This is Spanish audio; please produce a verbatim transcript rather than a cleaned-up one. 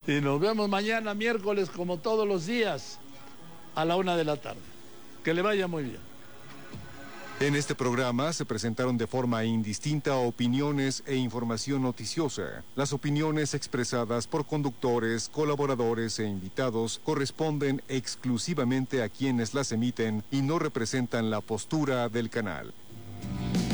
Y nos vemos mañana, miércoles, como todos los días, a la una de la tarde. Que le vaya muy bien. En este programa se presentaron de forma indistinta opiniones e información noticiosa. Las opiniones expresadas por conductores, colaboradores e invitados corresponden exclusivamente a quienes las emiten y no representan la postura del canal.